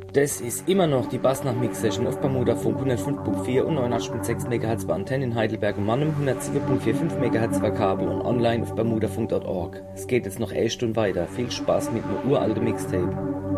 Das ist immer noch die Bassnacht-Mix-Session auf Bermudafunk 105.4 und 89.6 MHz bei Antenne in Heidelberg und Mannheim, 107.45 MHz bei Kabel und online auf bermudafunk.org. Es geht jetzt noch 11 Stunden weiter. Viel Spaß mit einem uralten Mixtape.